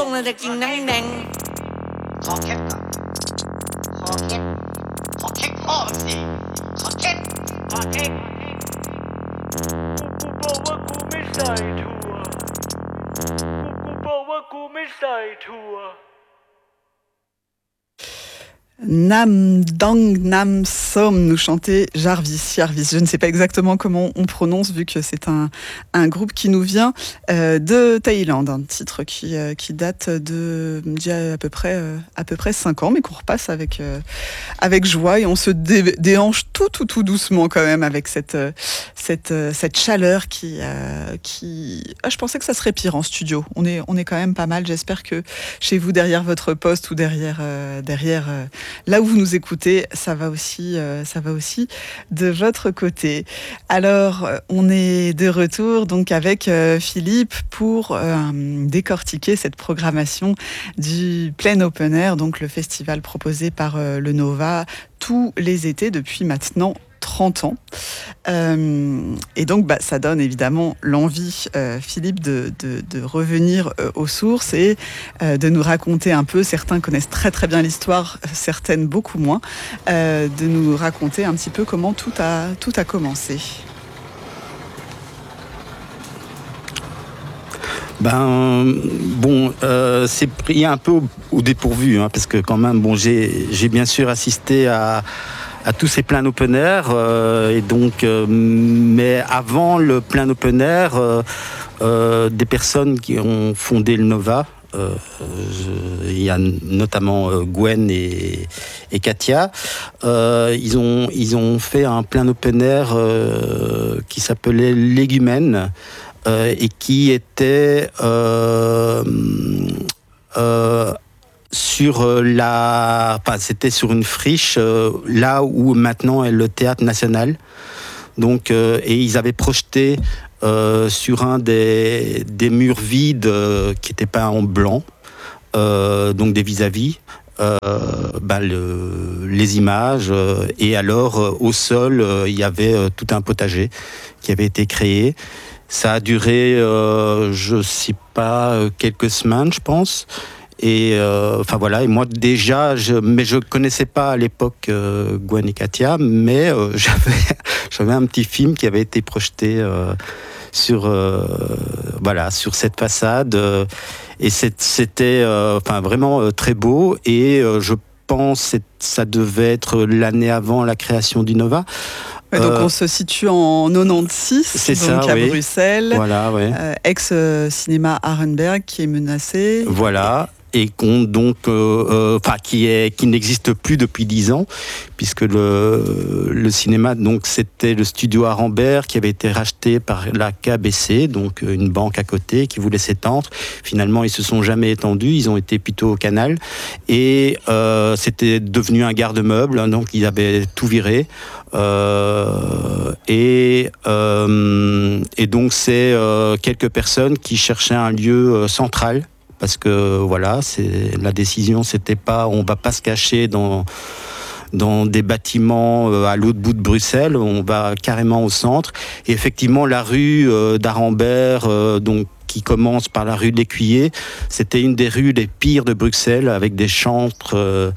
เลยจะกินน้ำแดงขอเค็ดก่อนขอเค็ดขอเค็ดพ่อมันสิขอเค็ดขอเค็ดกูบอกว่ากูไม่ใส่ถั่วกูบอกว่ากูไม่ใส่ถั่ว Nam Dang Nam Som, nous chantait Jarvis. Je ne sais pas exactement comment on prononce vu que c'est un groupe qui nous vient de Thaïlande, un titre qui date d'il y a à peu près 5 ans, mais qu'on repasse avec joie et on se déhanche tout doucement quand même avec cette chaleur qui je pensais que ça serait pire en studio. On est quand même pas mal. J'espère que chez vous derrière votre poste ou derrière là où vous nous écoutez, ça va aussi de votre côté. Alors, on est de retour donc avec Philippe pour décortiquer cette programmation du Plein Open Air, donc le festival proposé par le Nova tous les étés depuis maintenant 30 ans. Et donc, ça donne évidemment l'envie, Philippe, de revenir aux sources et de nous raconter un peu, certains connaissent très très bien l'histoire, certaines beaucoup moins, de nous raconter un petit peu comment tout a commencé. C'est pris un peu au dépourvu, parce que quand même, j'ai bien sûr assisté à tous ces pleins open air, et donc, mais avant le plein open air, des personnes qui ont fondé le Nova, il y a notamment Gwen et Katia, ils ont fait un plein open air qui s'appelait Légumène, et qui était c'était sur une friche là où maintenant est le Théâtre National. Donc, et ils avaient projeté sur un des murs vides qui étaient peints en blanc, donc des vis-à-vis, les images, et alors au sol il y avait tout un potager qui avait été créé. Ça a duré, je sais pas, quelques semaines, je pense. Et et moi déjà, je connaissais pas à l'époque Gwen et Katia, mais j'avais un petit film qui avait été projeté sur cette façade, et c'était vraiment très beau, et je pense que ça devait être l'année avant la création du Nova. Donc on se situe en 96, c'est donc ça, à oui. Bruxelles, voilà, ouais. Ex-cinéma Arenberg qui est menacé. Voilà. Et qui n'existe plus depuis 10 ans, puisque le cinéma, donc c'était le studio Arenberg qui avait été racheté par la KBC, donc une banque à côté qui voulait s'étendre. Finalement, ils se sont jamais étendus, ils ont été plutôt au Canal, et c'était devenu un garde-meuble, donc ils avaient tout viré. Et donc c'est quelques personnes qui cherchaient un lieu central. Parce que la décision, c'était pas, on va pas se cacher dans des bâtiments à l'autre bout de Bruxelles, on va carrément au centre. Et effectivement, la rue d'Arenberg, qui commence par la rue de l'Écuyer, c'était une des rues les pires de Bruxelles, avec des chantres,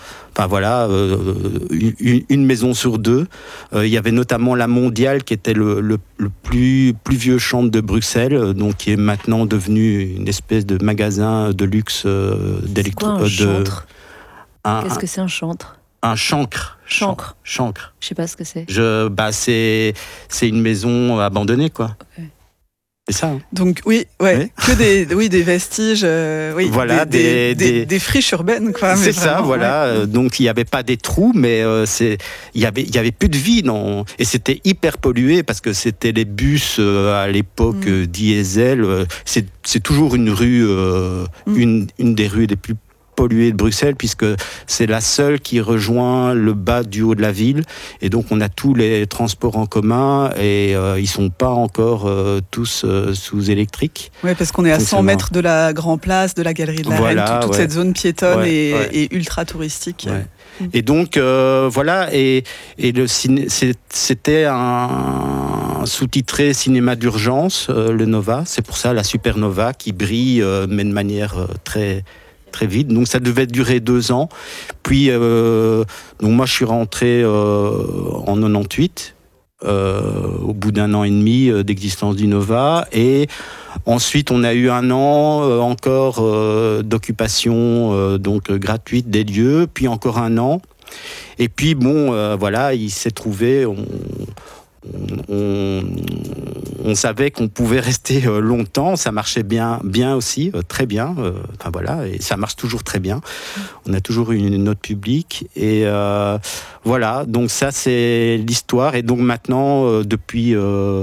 une maison sur deux. Il y avait notamment la Mondiale, qui était le plus vieux chantre de Bruxelles, donc qui est maintenant devenu une espèce de magasin de luxe C'est quoi un chantre ? Qu'est-ce que c'est un chantre ? Un chancre. Chancre. Chancre. Je sais pas ce que c'est. C'est une maison abandonnée, quoi. Okay. C'est ça. Donc que des vestiges, voilà, des friches urbaines, quoi. C'est ça, voilà. Donc il n'y avait pas des trous, mais il y avait plus de vie, et c'était hyper pollué parce que c'était les bus à l'époque diesel. C'est toujours une rue, une des rues les plus polluée de Bruxelles, puisque c'est la seule qui rejoint le bas du haut de la ville. Et donc, on a tous les transports en commun et ils sont pas encore tous sous électrique. Oui, parce qu'on est à 100 mètres de la Grand Place, de la Galerie de la Reine, toute cette zone piétonne et ultra touristique. Ouais. Et donc, voilà, et c'était un sous-titré cinéma d'urgence, le Nova. C'est pour ça la supernova qui brille, mais de manière très, très vite. Donc, ça devait durer 2 ans. Puis, donc moi, je suis rentré en 98. Au bout d'1 an et demi d'existence du Nova, et ensuite on a eu 1 an encore d'occupation donc gratuite des lieux, puis encore 1 an, et puis bon voilà, il s'est trouvé, on savait qu'on pouvait rester longtemps, ça marchait bien aussi, très bien, enfin voilà, et ça marche toujours très bien. On a toujours eu une note publique, et voilà, donc ça c'est l'histoire. Et donc maintenant, depuis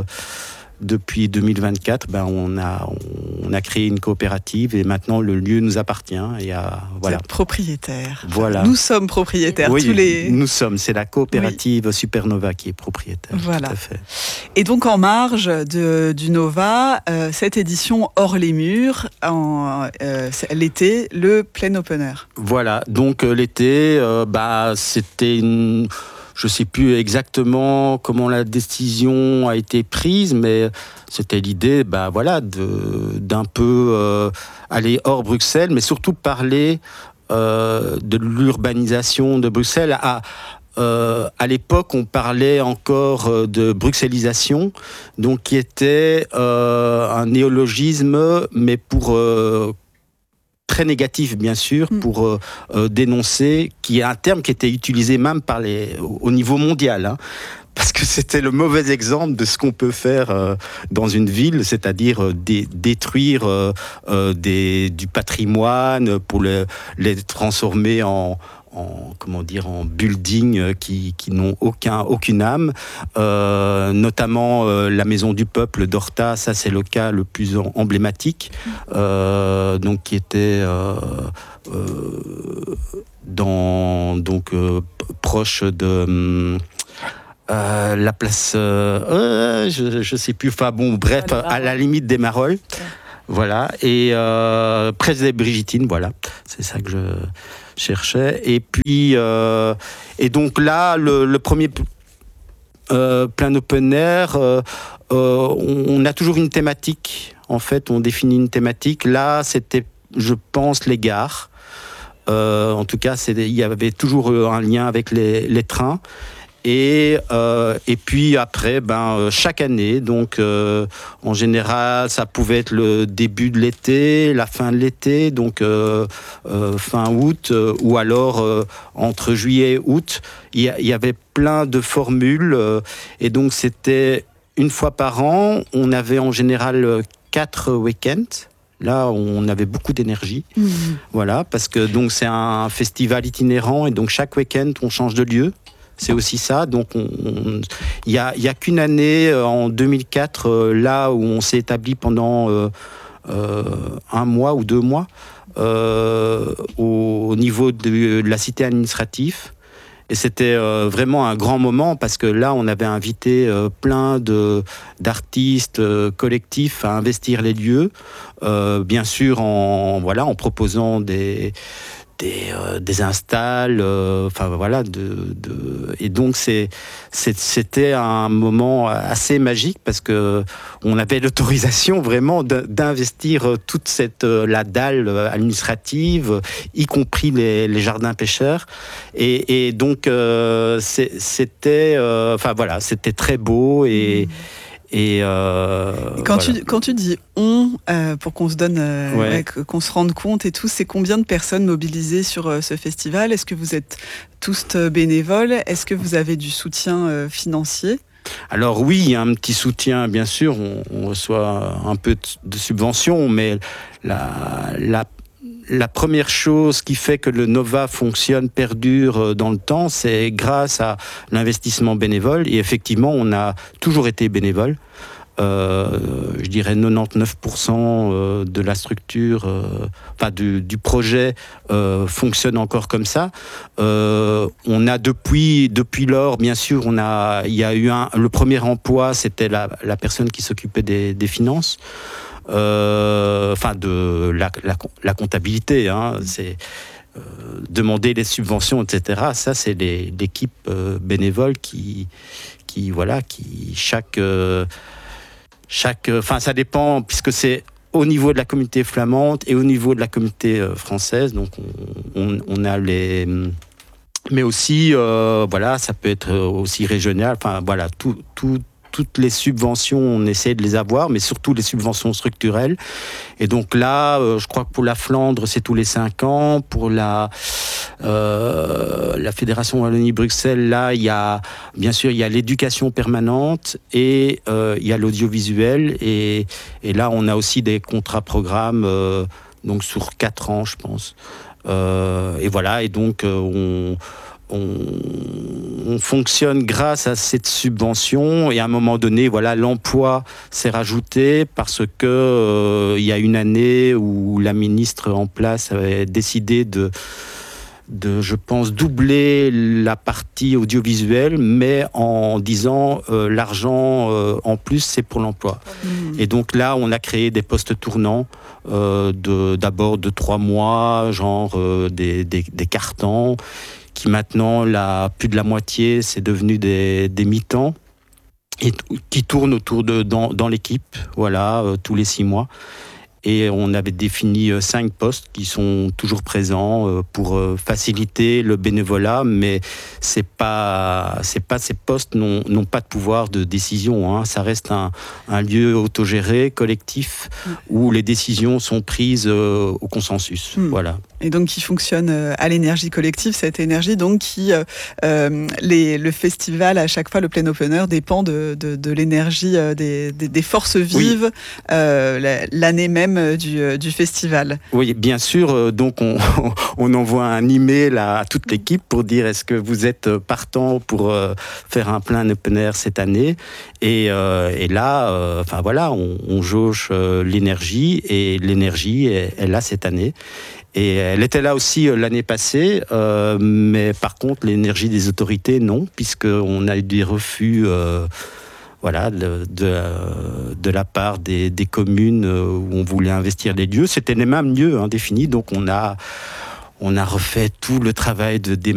2024, on a créé une coopérative, et maintenant le lieu nous appartient. Et voilà. Vous êtes propriétaire. Voilà. Nous sommes propriétaires. Oui, tous les... nous sommes. C'est la coopérative Supernova qui est propriétaire. Voilà. Tout à fait. Et donc en marge du Nova, cette édition hors les murs, l'été, le plein open air. Voilà. Donc l'été, c'était une... Je ne sais plus exactement comment la décision a été prise, mais c'était l'idée, d'un peu aller hors Bruxelles, mais surtout parler de l'urbanisation de Bruxelles. À l'époque, on parlait encore de bruxellisation, donc qui était un néologisme, mais pour très négatif, bien sûr, pour dénoncer, qui est un terme qui était utilisé même au niveau mondial, hein, parce que c'était le mauvais exemple de ce qu'on peut faire dans une ville, c'est-à-dire détruire du patrimoine pour les transformer en buildings qui n'ont aucune âme, notamment la Maison du Peuple d'Horta. Ça c'est le cas le plus emblématique, donc qui était proche de la place, je sais plus, à la limite des Marolles. Voilà, et près des Brigitines, voilà, c'est ça que je cherchais. Et puis, et donc là, le premier plein open air, on a toujours une thématique. En fait, on définit une thématique. Là, c'était, je pense, les gares. En tout cas, il y avait toujours un lien avec les trains. Et puis après, chaque année, donc en général, ça pouvait être le début de l'été, la fin de l'été, donc fin août, ou alors entre juillet et août. Il y avait plein de formules, et donc c'était une fois par an. On avait en général 4 week-ends. Là, on avait beaucoup d'énergie, voilà, parce que donc c'est un festival itinérant, et donc chaque week-end, on change de lieu. C'est aussi ça. Donc, il y a qu'une année, en 2004, là où on s'est établi pendant 1 mois ou 2 mois au niveau de la cité administrative. Et c'était vraiment un grand moment, parce que là, on avait invité plein d'artistes collectifs à investir les lieux, bien sûr en proposant des installs, et donc c'était un moment assez magique, parce que on avait l'autorisation vraiment d'investir toute la dalle administrative, y compris les jardins pêcheurs, et donc c'était très beau, et quand tu dis on, pour qu'on se donne, qu'on se rende compte et tout, c'est combien de personnes mobilisées sur ce festival? Est-ce que vous êtes tous bénévoles? Est-ce que vous avez du soutien financier? Alors oui, il y a un petit soutien, bien sûr, on reçoit un peu de subventions, mais la première chose qui fait que le Nova fonctionne, perdure dans le temps, c'est grâce à l'investissement bénévole. Et effectivement, on a toujours été bénévole. je dirais 99% de la structure, du projet fonctionne encore comme ça. On a depuis lors, bien sûr, il y a eu le premier emploi, c'était la personne qui s'occupait des finances. De la comptabilité, c'est demander les subventions, etc. Ça, c'est l'équipe bénévole qui ça dépend, puisque c'est au niveau de la communauté flamande et au niveau de la communauté française. Donc, on a les... Mais aussi, ça peut être aussi régional. Toutes les subventions, on essaie de les avoir, mais surtout les subventions structurelles. Et donc là, je crois que pour la Flandre, c'est tous les 5 ans. Pour la Fédération Wallonie-Bruxelles, là, il y a l'éducation permanente et il y a l'audiovisuel. Et là, on a aussi des contrats programmes, donc sur 4 ans, je pense. Et donc on fonctionne grâce à cette subvention, et à un moment donné, l'emploi s'est rajouté parce que il y a une année où la ministre en place avait décidé de je pense, doubler la partie audiovisuelle, mais en disant l'argent en plus, c'est pour l'emploi. Et donc là, on a créé des postes tournants, d'abord de 3 mois, des cartons, qui maintenant, plus de la moitié, c'est devenu des mi-temps, et qui tournent dans l'équipe, tous les 6 mois. Et on avait défini 5 postes qui sont toujours présents pour faciliter le bénévolat, mais ces postes n'ont pas de pouvoir de décision. Ça reste un lieu autogéré, collectif, où les décisions sont prises au consensus. Voilà. Et donc qui fonctionne à l'énergie collective, cette énergie donc le festival, à chaque fois le plein open air dépend de l'énergie des forces vives, l'année même du festival. Oui, bien sûr. Donc on envoie un email à toute l'équipe pour dire est-ce que vous êtes partant pour faire un plein open air cette année, et là, on jauge l'énergie, et l'énergie est là cette année. Et elle était là aussi l'année passée, mais par contre, l'énergie des autorités, non, puisqu'on a eu des refus de la part des communes où on voulait investir les lieux. C'était les mêmes lieux définis, donc on a refait tout le travail de